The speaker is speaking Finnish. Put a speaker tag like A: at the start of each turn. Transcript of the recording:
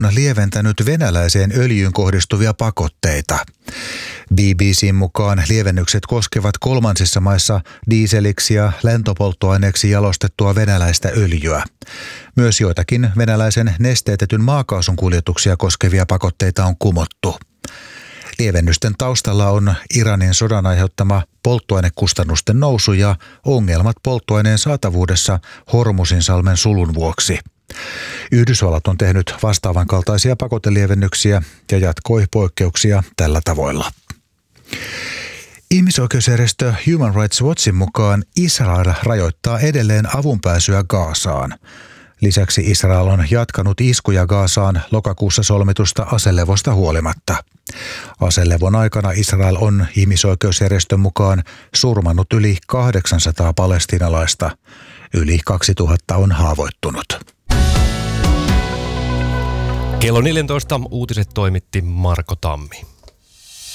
A: lieventänyt venäläiseen öljyyn kohdistuvia pakotteita. BBC:n mukaan lievennykset koskevat kolmansissa maissa dieseliksi ja lentopolttoaineeksi jalostettua venäläistä öljyä. Myös joitakin venäläisen nesteytetyn maakaasun kuljetuksia koskevia pakotteita on kumottu. Lievennysten taustalla on Iranin sodan aiheuttama polttoainekustannusten nousu ja ongelmat polttoaineen saatavuudessa Hormuzinsalmen sulun vuoksi. Yhdysvallat on tehnyt vastaavan kaltaisia pakotelievennyksiä ja jatkoi poikkeuksia tällä tavoilla. Ihmisoikeusjärjestö Human Rights Watchin mukaan Israel rajoittaa edelleen avunpääsyä Gazaan. Lisäksi Israel on jatkanut iskuja Gazaan lokakuussa solmitusta aselevosta huolimatta. Aselevon aikana Israel on ihmisoikeusjärjestön mukaan surmannut yli 800 palestiinalaista. Yli 2000 on haavoittunut.
B: Kello 14 uutiset toimitti Marko Tammi.